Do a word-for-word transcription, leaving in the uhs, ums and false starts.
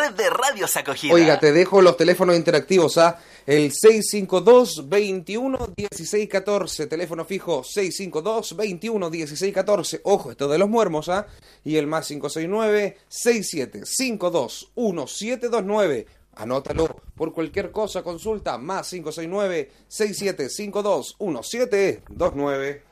red de radios acogida. Oiga, te dejo los teléfonos interactivos, ¿ah? El seis cinco dos, veintiuno, dieciséis, catorce, teléfono fijo seis cinco dos, veintiuno, dieciséis, catorce, ojo, esto de los muermos, ¿ah? Y el más cinco seis nueve, seis siete cinco dos, uno siete dos nueve. Anótalo por cualquier cosa, consulta, más cinco seis nueve, seis siete cinco dos, uno siete dos nueve.